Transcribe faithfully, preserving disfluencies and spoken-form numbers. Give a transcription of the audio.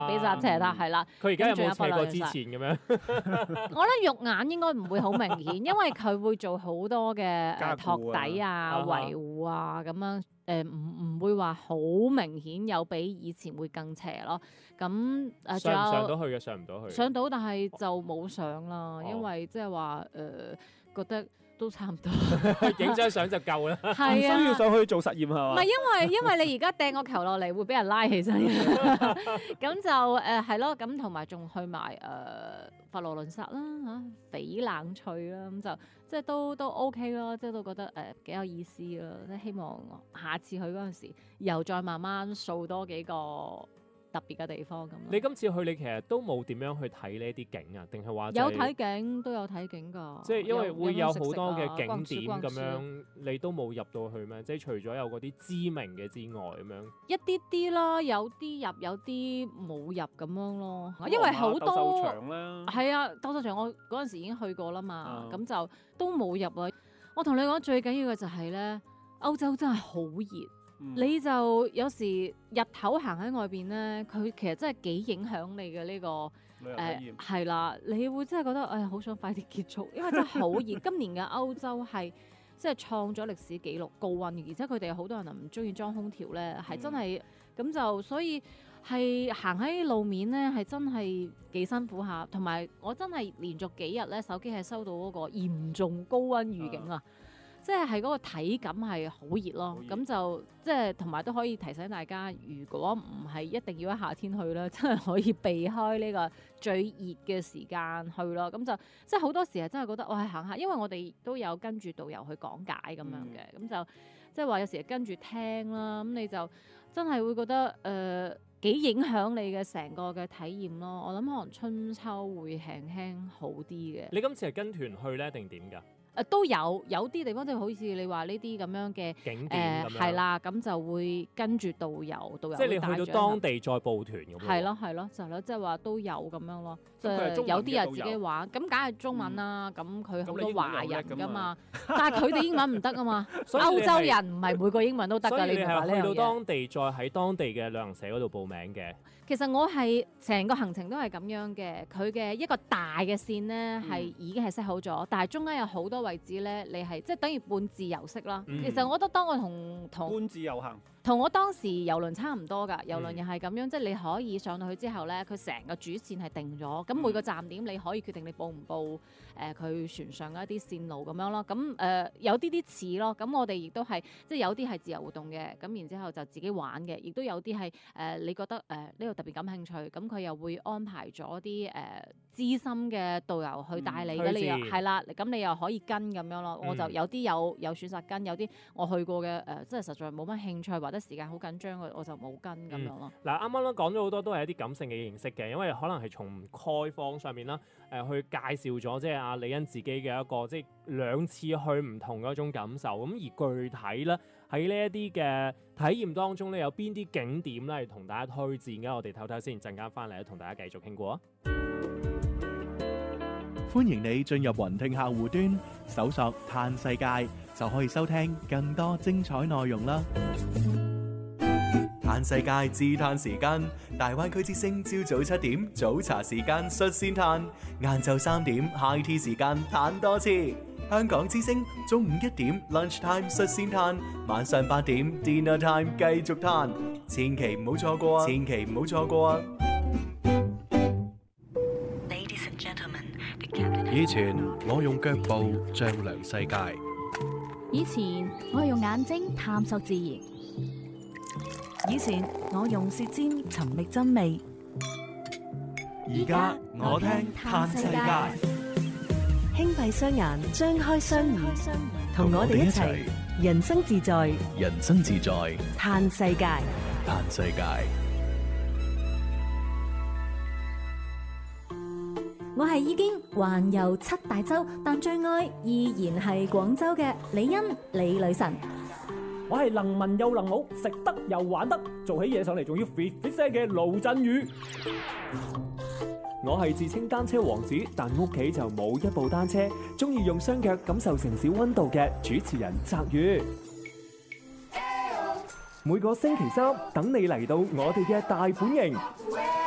俾剎車啦，係啦。 佢而家有冇斜過之前咁樣？ 我覺得肉眼應該唔會好明顯，因為佢會做好多嘅誒托底啊、維護啊咁樣。誒唔唔會話好明顯有比以前會更斜咯，咁誒仲有上唔上到去嘅上唔到去， 上到但係就冇上啦，哦、因為即係話誒覺得都差唔多， 影張相就夠啦， 係啊， 唔需要上去做實驗係嘛？ 唔係因為因為你而家掟個球落嚟會俾人拉起身，咁就誒係咯，咁同埋仲去埋誒、呃、佛羅倫薩啦嚇，翡冷翠啦，咁就即係都都 OK 咯，即係都覺得誒幾、呃、有意思咯，即係希望下次去嗰陣時又再慢慢掃多幾個特別嘅地方咁。 你今次去你其實都冇點樣去睇呢啲景啊？定係話有睇景都有睇景㗎。 即係因為會有好多嘅景點咁樣， 樣你都冇入到去咩？即係除咗有嗰啲知名嘅之外咁樣。 一啲啲啦，有啲入有啲冇入咁樣咯。因為好多鬥獸場啦， 係啊，鬥獸場我嗰陣時已經去過啦嘛，咁、 嗯、 就都冇入啊。我同你講最緊要嘅就係咧，歐洲真係好熱。嗯、你就有時日頭行喺外邊咧，佢其實真係幾影響你嘅呢、呢個旅遊體驗。 係、呃、啦，你會真係覺得誒好想快啲結束，因為真係好熱。今年嘅歐洲係即係創咗歷史紀錄高溫嘅，而且佢哋好多人唔中意裝空調咧，係真係咁、嗯、就所以係行喺路面咧係真係幾辛苦下，同埋我真係連續幾日咧手機係收到嗰個嚴重高溫預警啊！嗯即係係嗰個體感係好熱咯，咁就即係同埋都可以提醒大家，如果唔係一定要喺夏天去咧，真係可以避開呢個最熱嘅時間去咯。咁就即係好多時係真係覺得我係行下，因為我哋都有跟住導遊去講解咁樣嘅，咁、嗯、就即係話有時跟住聽啦，咁你就真係會覺得誒幾、呃、影響你嘅成個嘅體驗咯。我諗可能春秋會輕輕好啲嘅。 你今次係跟團去咧定點㗎？ 誒、呃、都有有啲地方即係好似你話呢啲咁樣嘅景點咁樣， 係啦，咁就會跟住導遊，導遊即係你去到當地再報團咁樣。 係咯係咯，就係咯，即係話都有咁樣咯。即係有啲人自己玩，咁梗係中文啦。咁佢好多華人㗎嘛，但係佢哋英文唔得啊嘛。歐洲人唔係每個英文都得㗎。你係去到當地再喺當地嘅旅行社嗰度報名嘅。 其實我係成個行程都係咁樣嘅，佢嘅一個大嘅線咧係、嗯、已經係 set 好咗，但係中間有好多位置咧，你係即係等於半自由式啦。嗯、其實我覺得當我同同半自由行，同我當時郵輪差唔多㗎，郵輪又係咁樣，嗯、即係你可以上到去之後咧，佢成個主線係定咗，咁每個站點你可以決定你報唔報誒佢、呃、船上嘅一啲線路咁樣咯。咁誒、呃、有啲啲似咯，咁我哋亦都係即係有啲係自由活動嘅，咁然之後就自己玩嘅，亦都有啲係誒你覺得誒呢度特別感興趣，咁佢又會安排咗啲誒資深嘅導遊去帶你嘅，嗯、你又係啦，咁你又可以跟咁樣咯。嗯、我就有啲有有選擇跟，有啲我去過嘅誒、呃，即係實在冇乜興趣或者時間好緊張嘅，我就冇跟咁樣咯。 嗱、嗯，啱啱都講咗好多都係一啲感性嘅認識嘅，因為可能係從開放上面啦，誒、呃、去介紹咗即係阿李欣自己嘅一個即係兩次去唔同嘅一種感受。咁而具體咧喺呢一啲嘅體驗當中咧，有邊啲景點咧係同大家推薦嘅？我哋唞唞先，陣間翻嚟同大家繼續傾過啊！ 歡迎你進入雲聽客戶端，搜索嘆世界，就可以收聽更多精彩內容啦！嘆世界自嘆時間，大灣區之聲朝早七點早茶時間率先嘆，晏晝三點 high tea 時間嘆多次。香港之聲中午一點 lunch time 率先嘆，晚上八點 dinner time 繼續嘆，千祈唔好錯過啊！千祈唔好錯過啊！ 以前我用腳步丈量世界， 以前我用眼睛探索自然，以前我用舌尖尋覓真味， 而家我聽嘆世界。 輕閉雙眼，張開雙耳，同我哋一齊人生自在， 人生自在嘆世界， 嘆世界。 我係已經環遊七大洲，但最愛依然係廣州嘅李欣李女神。 我係能文又能武，食得又玩得，做起嘢上嚟仲要 fit fit 聲嘅盧振宇。我係自稱單車王子，但屋企就冇一部單車，中意用雙腳感受城市溫度嘅主持人澤宇。每個星期三等你嚟到我哋嘅大本營。